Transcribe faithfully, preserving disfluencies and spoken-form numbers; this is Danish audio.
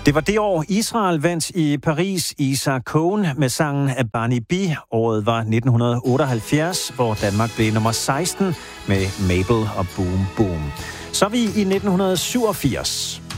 Det var det år, Israel vandt i Paris Isaac Cohen med sangen Bunny B. Året var nitten otteoghalvfjerds, hvor Danmark blev nummer seksten med Mabel og Boom Boom. Så er vi i nitten syvogfirs.